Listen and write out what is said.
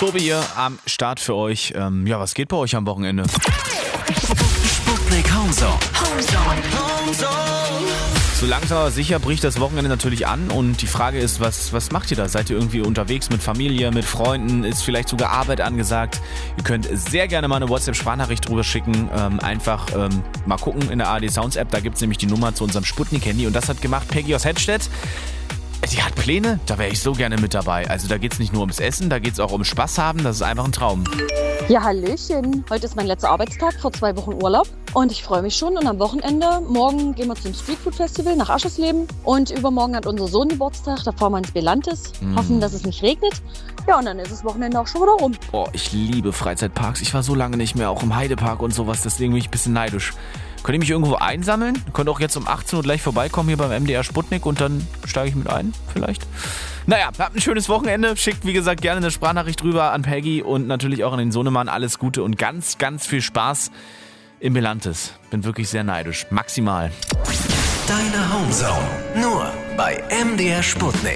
Tobi hier am Start für euch. Was geht bei euch am Wochenende? Sputnik Homezone. So langsam aber sicher bricht das Wochenende natürlich an und die Frage ist, was macht ihr da? Seid ihr irgendwie unterwegs mit Familie, mit Freunden? Ist vielleicht sogar Arbeit angesagt? Ihr könnt sehr gerne mal eine WhatsApp-Sprachnachricht drüber schicken. Einfach mal gucken in der ARD Sounds App, da gibt es nämlich die Nummer zu unserem Sputnik-Handy und das hat gemacht Peggy aus Hedstedt. Die hat Pläne, da wäre ich so gerne mit dabei. Also da geht es nicht nur ums Essen, da geht es auch um Spaß haben, das ist einfach ein Traum. Ja, hallöchen. Heute ist mein letzter Arbeitstag, vor 2 Wochen Urlaub. Und ich freue mich schon. Und am Wochenende, morgen gehen wir zum Streetfood Festival nach Aschersleben. Und übermorgen hat unser Sohn Geburtstag, da fahren wir ins Belantes. Hoffen, dass es nicht regnet. Ja, und dann ist das Wochenende auch schon wieder rum. Boah, ich liebe Freizeitparks. Ich war so lange nicht mehr, auch im Heidepark und sowas, deswegen bin ich ein bisschen neidisch. Könnt ihr mich irgendwo einsammeln? Könnt auch jetzt um 18 Uhr gleich vorbeikommen hier beim MDR Sputnik und dann steige ich mit ein, vielleicht. Naja, habt ein schönes Wochenende. Schickt, wie gesagt, gerne eine Sprachnachricht rüber an Peggy und natürlich auch an den Sohnemann. Alles Gute und ganz, ganz viel Spaß im Belantes. Bin wirklich sehr neidisch. Maximal. Deine Homezone. Nur bei MDR Sputnik.